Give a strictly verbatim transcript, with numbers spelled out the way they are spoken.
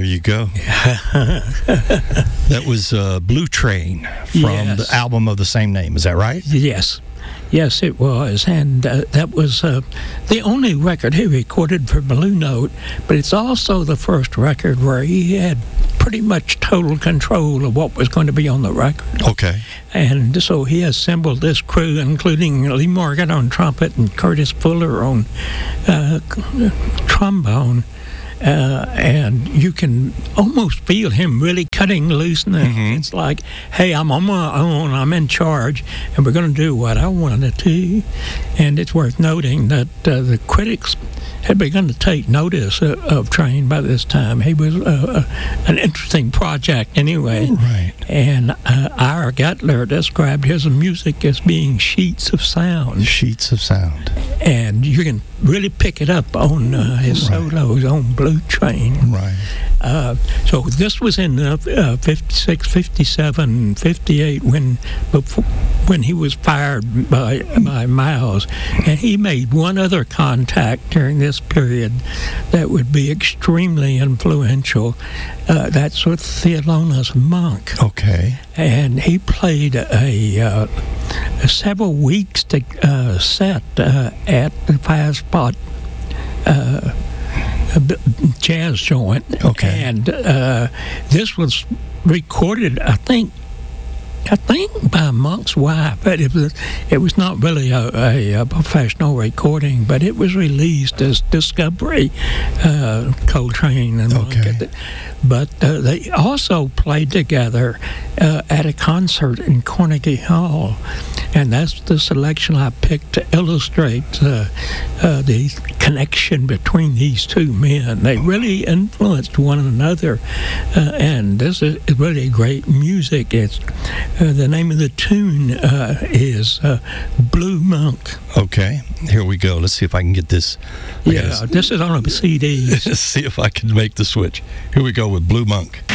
you go. That was uh, Blue Train from Yes. the album of the same name. Is that right? Yes. Yes, it was. And uh, that was uh, the only record he recorded for Blue Note, but it's also the first record where he had pretty much total control of what was going to be on the record. Okay. And so he assembled this crew, including Lee Morgan on trumpet and Curtis Fuller on uh, trombone. Uh, and you can almost feel him really cutting loose now. Mm-hmm. It's like, hey, I'm on my own, I'm in charge, and we're going to do what I want to do. And it's worth noting that uh, the critics had begun to take notice of, of Train by this time. He was uh, uh, an interesting project anyway. Right. And uh, Ira Gutler described his music as being sheets of sound. Sheets of sound. And you can really pick it up on uh, his Right. solos on Blue Train. Right. Uh, so this was in uh, uh, fifty-six, fifty-seven, fifty-eight when before, when he was fired by by Miles, and he made one other contact during this period that would be extremely influential. Uh, that's with Theodonis Monk, Okay. and he played a, uh, a several weeks to, uh, set uh, at the Five Spot Uh, a b- jazz joint. Okay. And uh, this was recorded, I think, I think by Monk's wife, but it was it was not really a, a, a professional recording, but it was released as Discovery, uh, Coltrane and Monk. Okay. At the- But uh, they also played together uh, at a concert in Carnegie Hall, and that's the selection I picked to illustrate uh, uh, the connection between these two men. They really influenced one another, uh, and this is really great music. It's uh, the name of the tune uh, is uh, Blue Monk. Okay. Here we go. Let's see if I can get this. I Yeah, gotta this is on a C D. s- see if I can make the switch. Here we go with Blue Monk.